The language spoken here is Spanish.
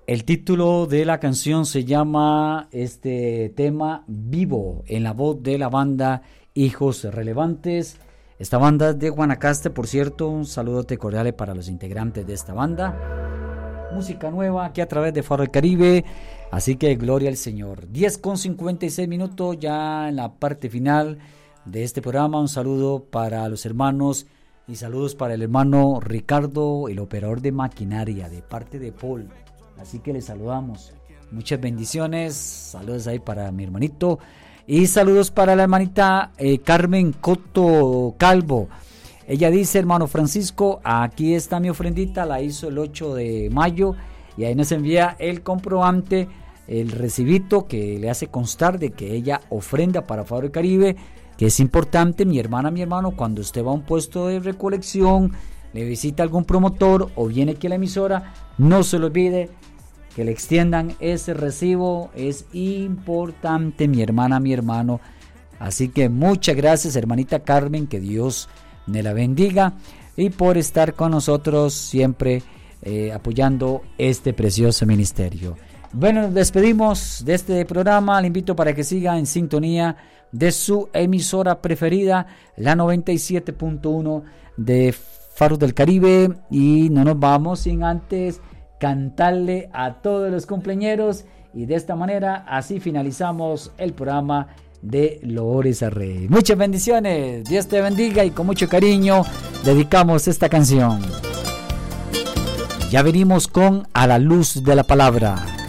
El título de la canción se llama este tema Vivo, en la voz de la banda Hijos Relevantes. Esta banda es de Guanacaste, por cierto, un saludote cordial para los integrantes de esta banda. Música nueva aquí a través de Faro del Caribe, así que gloria al Señor. 10:56 minutos ya en la parte final de este programa. Un saludo para los hermanos y saludos para el hermano Ricardo, el operador de maquinaria, de parte de Paul. Así que les saludamos. Muchas bendiciones. Saludos ahí para mi hermanito. Y saludos para la hermanita Carmen Coto Calvo. Ella dice: hermano Francisco, aquí está mi ofrendita. La hizo el 8 de mayo. Y ahí nos envía el comprobante, el recibito que le hace constar de que ella ofrenda para Faro del Caribe. Que es importante, mi hermana, mi hermano, cuando usted va a un puesto de recolección, le visita algún promotor o viene aquí a la emisora, no se lo olvide que le extiendan ese recibo. Es importante, mi hermana, mi hermano. Así que muchas gracias, hermanita Carmen, que Dios me la bendiga, y por estar con nosotros siempre apoyando este precioso ministerio. Bueno, nos despedimos de este programa. Le invito para que siga en sintonía de su emisora preferida, la 97.1 de Faros del Caribe, y no nos vamos sin antes cantarle a todos los cumpleañeros, y de esta manera así finalizamos el programa de Loores al Rey. Muchas bendiciones, Dios te bendiga, y con mucho cariño dedicamos esta canción. Ya venimos con A la Luz de la Palabra.